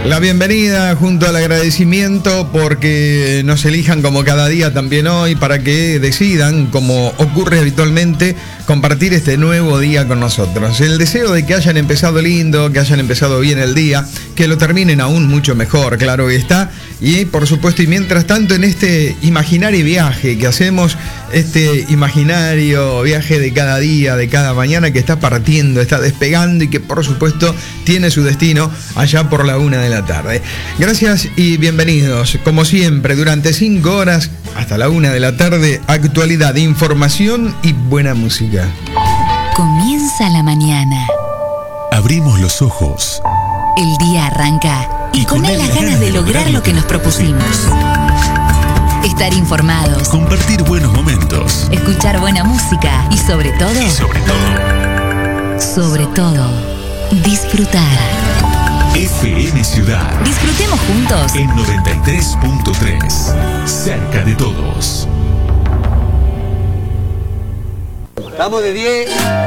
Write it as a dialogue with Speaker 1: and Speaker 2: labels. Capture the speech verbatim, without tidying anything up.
Speaker 1: La bienvenida junto al agradecimiento porque nos elijan como cada día también hoy para que decidan, como ocurre habitualmente, compartir este nuevo día con nosotros. El deseo de que hayan empezado lindo, que hayan empezado bien el día, que lo terminen aún mucho mejor, claro que está. Y por supuesto, y mientras tanto en este imaginario viaje que hacemos, este imaginario viaje de cada día, de cada mañana que está partiendo, está despegando y que por supuesto tiene su destino allá por la una de la tarde. Gracias y bienvenidos, como siempre, durante cinco horas hasta la una de la tarde, actualidad, información y buena música.
Speaker 2: Comienza la mañana.
Speaker 3: Abrimos los ojos.
Speaker 2: El día arranca y, y con, con él las ganas de lograr lo que nos propusimos. Estar informados,
Speaker 3: compartir buenos momentos,
Speaker 2: escuchar buena música y sobre todo,
Speaker 3: y sobre todo,
Speaker 2: sobre todo, disfrutar.
Speaker 3: F M Ciudad.
Speaker 2: Disfrutemos juntos
Speaker 3: en noventa y tres punto tres. Cerca de todos.
Speaker 4: Estamos de diez.